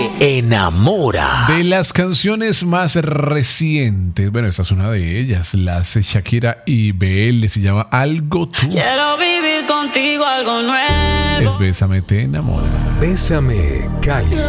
Enamora. De las canciones más recientes, bueno, esta es una de ellas, la hace Shakira y BL, se llama Algo Tú. Quiero vivir contigo algo nuevo. Es Bésame, te enamora. Bésame, Cali.